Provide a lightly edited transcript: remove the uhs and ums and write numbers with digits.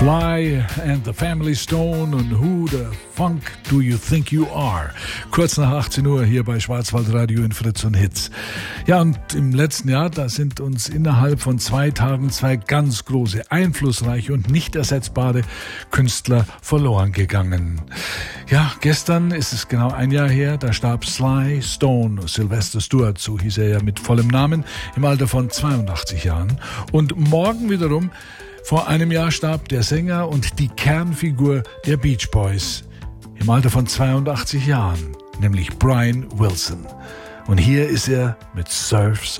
Sly and the Family Stone und Who the Funk Do You Think You Are? Kurz nach 18 Uhr hier bei Schwarzwaldradio in Fritz und Hits. Ja, und im letzten Jahr, da sind uns innerhalb von 2 Tagen 2 ganz große, einflussreiche und nicht ersetzbare Künstler verloren gegangen. Ja, gestern ist es genau 1 Jahr her, da starb Sly Stone, Sylvester Stewart, so hieß er ja mit vollem Namen, im Alter von 82 Jahren. Und morgen wiederum, vor einem Jahr, starb der Sänger und die Kernfigur der Beach Boys im Alter von 82 Jahren, nämlich Brian Wilson. Und hier ist er mit Surf's